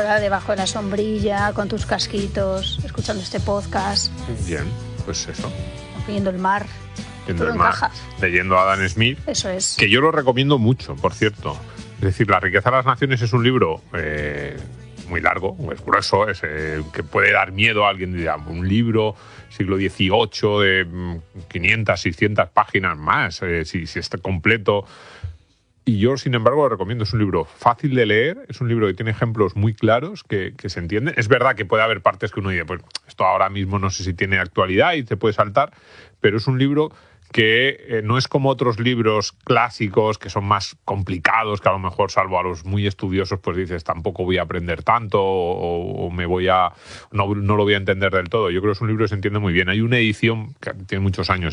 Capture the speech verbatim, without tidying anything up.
sentada debajo de la sombrilla, con tus casquitos, escuchando este podcast. Bien, pues eso. Viendo el mar. Viendo el mar. Encaja. Leyendo a Adam Smith. Eso es. Que yo lo recomiendo mucho, por cierto. Es decir, La riqueza de las naciones es un libro eh, muy largo, es grueso, es, eh, que puede dar miedo a alguien. Dirá, un libro siglo dieciocho de quinientas, seiscientas páginas más, eh, si, si está completo. Y yo, sin embargo, lo recomiendo. Es un libro fácil de leer, es un libro que tiene ejemplos muy claros, que, que se entienden. Es verdad que puede haber partes que uno dice, pues esto ahora mismo no sé si tiene actualidad y se puede saltar, pero es un libro que eh, no es como otros libros clásicos que son más complicados, que a lo mejor, salvo a los muy estudiosos, pues dices, tampoco voy a aprender tanto o, o me voy a no, no lo voy a entender del todo. Yo creo que es un libro que se entiende muy bien. Hay una edición que tiene muchos años,